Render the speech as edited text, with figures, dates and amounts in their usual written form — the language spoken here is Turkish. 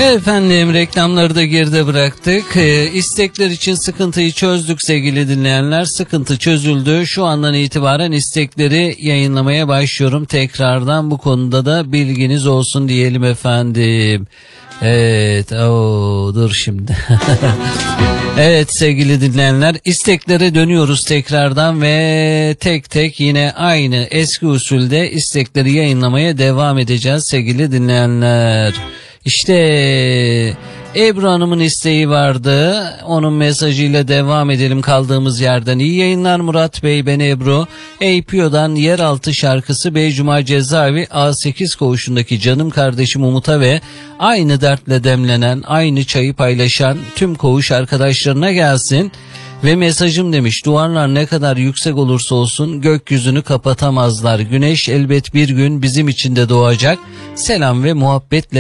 Efendim, reklamları da geride bıraktık. İstekler için sıkıntıyı çözdük sevgili dinleyenler. Sıkıntı çözüldü. Şu andan itibaren istekleri yayınlamaya başlıyorum. Tekrardan bu konuda da bilginiz olsun diyelim efendim. Evet, dur şimdi. Evet sevgili dinleyenler, isteklere dönüyoruz tekrardan ve tek tek yine aynı eski usulde istekleri yayınlamaya devam edeceğiz sevgili dinleyenler. İşte Ebru Hanım'ın isteği vardı. Onun mesajıyla devam edelim kaldığımız yerden. İyi yayınlar Murat Bey, ben Ebru. APO'dan Yeraltı şarkısı Beycuma Cezaevi A8 koğuşundaki canım kardeşim Umut'a ve aynı dertle demlenen, aynı çayı paylaşan tüm koğuş arkadaşlarına gelsin. Ve mesajım demiş, duvarlar ne kadar yüksek olursa olsun gökyüzünü kapatamazlar. Güneş elbet bir gün bizim için de doğacak. Selam ve muhabbetle